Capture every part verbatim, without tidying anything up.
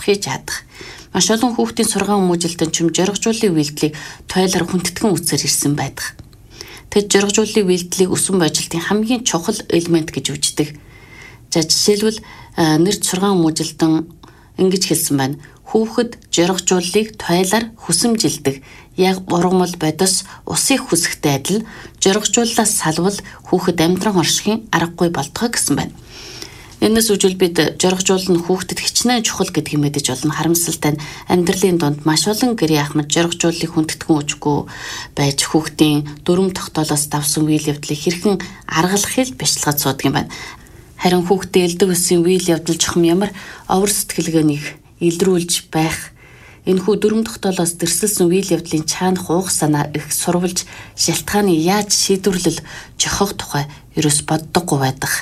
босгохыг яадах. Маш олон хүүхдийн сургаан хүмүүжилтэн чим жоргожууллын үйлдэлийг тойлоор хүндэтгэн үзсээр ирсэн байдаг. Тэд жоргожууллын үйлдэлийг өсөн божилтын хамгийн чухал элемент гэж үздэг. За жишээлбэл нэрд сургаан хүмүүжилтэн ингэж хэлсэн байна. Хүүхэд жоргожууллыг тойлоор хүсэмжилдэг. Яг ургамал бодос усыг хүсэхтэй адил жоргожууллаас салвал хүүхэд амьдран оршихын аргагүй болтгоо гэсэн байна. Энэс үжил бид жоргожуул нь хүүхдэд хичнээн чухал гэдгийг мэдэж олно. Харамсалтай нь амьдралын дунд маш олон гэрээ ахмад жоргожууллыг хүндэтгэн үжигүй байж хүүхдийн дүрм тогтоолоос давсан үйл явдлыг хэрхэн аргалахыг бяцлагад суудаг юм байна. Харин хүүхдээ элдэг үсийн үйл явдал чухам ямар овор сэтгэлгээнийг илрүүлж байх энэхүү дүрм тогтоолоос дэрсэлсэн үйл явдлын цаана хуух санаа их сурвалж шалтгааны яаж шийдвэрлэл жохох тухай ерөөс боддоггүй байдаг.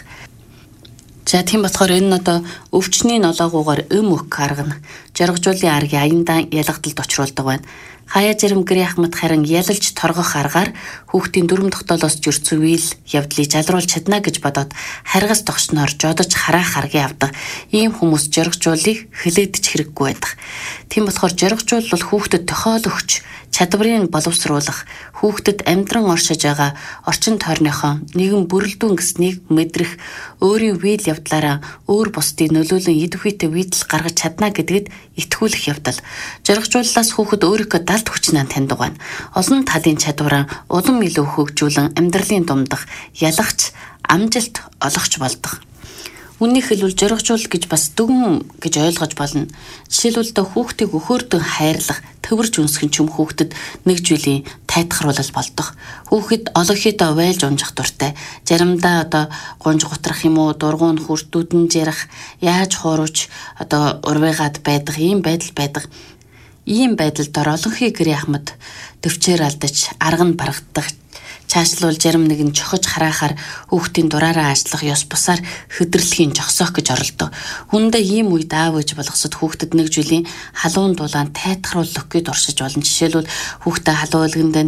За тийм болохоор энэ нь одоо өвчний нолоогуугаар өм өх арга нь жоргожууллын аргийн аяндаа ялгадалд очруулдаг байна. Хаяа жирэмгэр яхмад харин ялалж торгох аргаар хүүхдийн дүрм тогтоолоос жүрсэн үйл явдлыг жалруулж чадна гэж бодоод харгас тогшноор жодож хараах аргыг авдаг. Ийм хүмүүс жоргожууллыг хилэгдэж хэрэггүй байдаг. Тийм болохоор жоргожуул бол хүүхдэд тохиол өгч чадварыг боловсруулах, хүүхдэд амьдран оршиж байгаа орчин тойрныхоо нэгэн бүрэлдэхүүн гэснийг мэдрэх, өөрийн үйл явдлаараа өөр бусдыг нөлөөлөн идэвхүйтэй үйдэл гаргаж чадна гэдэгт итгүүлэх явдал. Жоргожууллаас хүүхэд өөрийнхөө далд хүчнээ таньдаг байна. Олон талын чадвараа улам илүү хөгжүүлэн амьдралын думдах, ялагч, амжилт олгож болдог. Үүнийг хэлбэл жоргожуул гэж бас дүгэн гэж ойлгож болно. Жишээлбэл хүүхдийг өхөөрдөн хайрлах, төвөрж үнсгэн ч юм хүүхдэд нэг жилийн тайтгаруулал болдог. Хүүхэд олонхийдоо вайлж унжих дуртай. Заримдаа одоо гунж гутрах юм уу, дургуун хүрт дүдэн жарах, яаж хуурууч одоо урвыгаад байдаг ийм байдал байдаг. Ийм байдалд ор олонхий гэрээ ахмад төвчээр алдаж, арга нь барагддаг. Цаашлуул зарим нэгэн чохож хараахаар хүүхдийн дураараа ажиллах ёс бусаар хөдөрлөхийн жогсоох гэж оролдог. Хүндээ ийм үед аав ээж болгосод хүүхдэд нэг жилийн халуун дулаан тайтгаруулах гээд оршиж болно. Жишээлбэл хүүхдээ халуун өлгөндөө